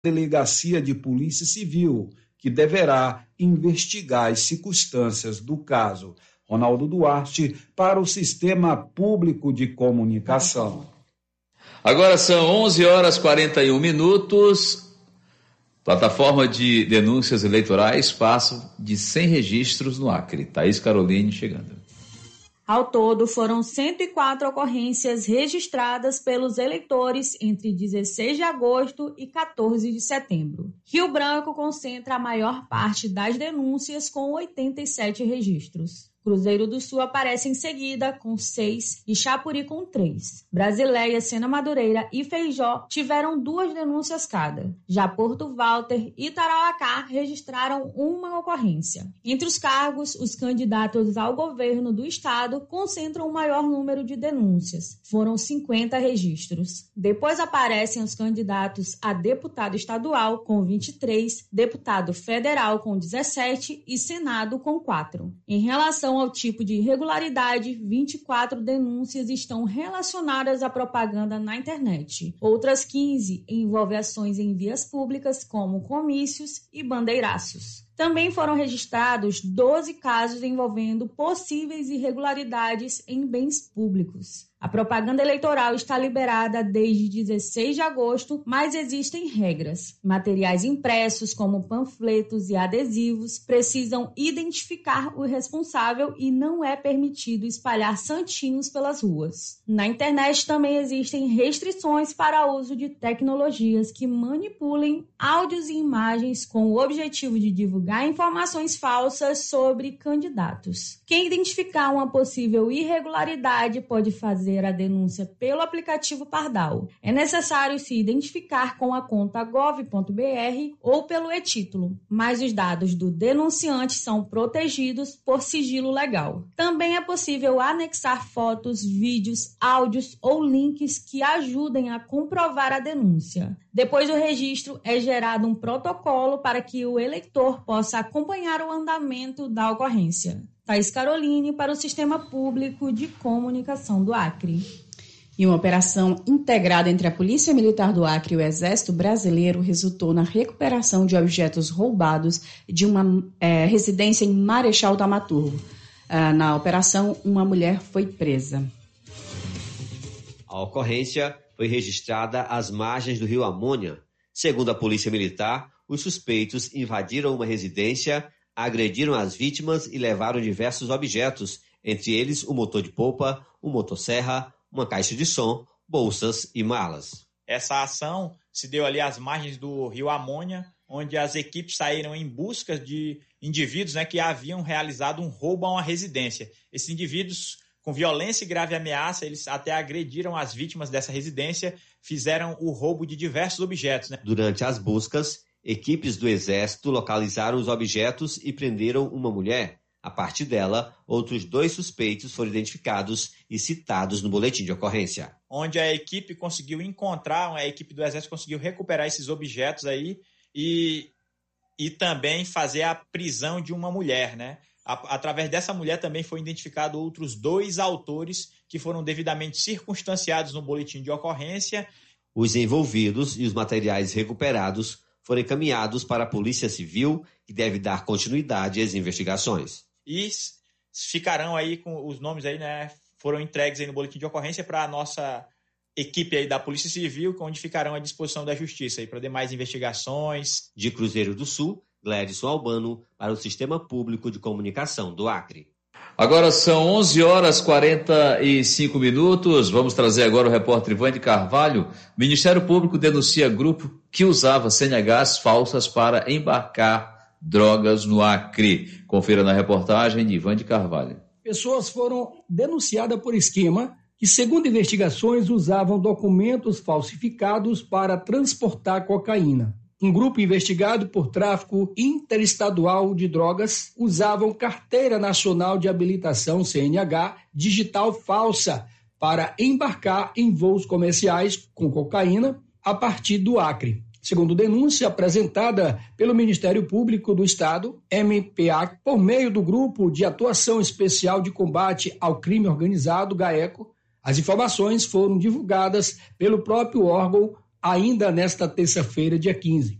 Delegacia de Polícia Civil, que deverá investigar as circunstâncias do caso. Ronaldo Duarte, para o Sistema Público de Comunicação. Agora são 11h41. Plataforma de denúncias eleitorais passa de 100 registros no Acre. Thaís Caroline chegando. Ao todo, foram 104 ocorrências registradas pelos eleitores entre 16 de agosto e 14 de setembro. Rio Branco concentra a maior parte das denúncias, com 87 registros. Cruzeiro do Sul aparece em seguida, com 6, e Chapuri com 3. Brasileia, Sena Madureira e Feijó tiveram 2 denúncias cada. Já Porto Walter e Tarauacá registraram uma ocorrência. Entre os cargos, os candidatos ao governo do estado concentram o maior número de denúncias. Foram 50 registros. Depois aparecem os candidatos a deputado estadual, com 23, deputado federal, com 17 e Senado, com 4. Em relação ao tipo de irregularidade, 24 denúncias estão relacionadas à propaganda na internet. Outras 15 envolvem ações em vias públicas, como comícios e bandeiraços. Também foram registrados 12 casos envolvendo possíveis irregularidades em bens públicos. A propaganda eleitoral está liberada desde 16 de agosto, mas existem regras. Materiais impressos, como panfletos e adesivos, precisam identificar o responsável e não é permitido espalhar santinhos pelas ruas. Na internet também existem restrições para o uso de tecnologias que manipulem áudios e imagens com o objetivo de divulgar informações falsas sobre candidatos. Quem identificar uma possível irregularidade pode fazer a denúncia pelo aplicativo Pardal. É necessário se identificar com a conta gov.br ou pelo e-título, mas os dados do denunciante são protegidos por sigilo legal. Também é possível anexar fotos, vídeos, áudios ou links que ajudem a comprovar a denúncia. Depois do registro, é gerado um protocolo para que o eleitor possa acompanhar o andamento da ocorrência. Thaís Caroline, para o Sistema Público de Comunicação do Acre. E uma operação integrada entre a Polícia Militar do Acre e o Exército Brasileiro resultou na recuperação de objetos roubados de uma residência em Marechal Thaumaturgo. Na operação, uma mulher foi presa. A ocorrência foi registrada às margens do rio Amônia. Segundo a Polícia Militar, os suspeitos invadiram uma residência, agrediram as vítimas e levaram diversos objetos, entre eles um motor de polpa, uma motosserra, uma caixa de som, bolsas e malas. Essa ação se deu ali às margens do rio Amônia, onde as equipes saíram em busca de indivíduos, que haviam realizado um roubo a uma residência. Esses indivíduos, com violência e grave ameaça, eles até agrediram as vítimas dessa residência, fizeram o roubo de diversos objetos. Durante as buscas, equipes do Exército localizaram os objetos e prenderam uma mulher. A partir dela, outros 2 suspeitos foram identificados e citados no boletim de ocorrência. Onde a equipe conseguiu encontrar, a equipe do Exército conseguiu recuperar esses objetos aí e também fazer a prisão de uma mulher, Através dessa mulher também foi identificado outros 2 autores que foram devidamente circunstanciados no boletim de ocorrência. Os envolvidos e os materiais recuperados foram encaminhados para a Polícia Civil, que deve dar continuidade às investigações. E ficarão aí com os nomes aí, foram entregues aí no boletim de ocorrência para a nossa equipe aí da Polícia Civil, onde ficarão à disposição da Justiça aí para demais investigações. De Cruzeiro do Sul, Gledson Albano, para o Sistema Público de Comunicação do Acre. Agora são 11h45. Vamos trazer agora o repórter Ivan de Carvalho. O Ministério Público denuncia grupo que usava CNHs falsas para embarcar drogas no Acre. Confira na reportagem de Ivan de Carvalho. Pessoas foram denunciadas por esquema que, segundo investigações, usavam documentos falsificados para transportar cocaína. Um grupo investigado por tráfico interestadual de drogas usavam carteira nacional de habilitação CNH digital falsa para embarcar em voos comerciais com cocaína a partir do Acre. Segundo denúncia apresentada pelo Ministério Público do Estado, MPA, por meio do Grupo de Atuação Especial de Combate ao Crime Organizado, GAECO, as informações foram divulgadas pelo próprio órgão ainda nesta terça-feira, dia 15.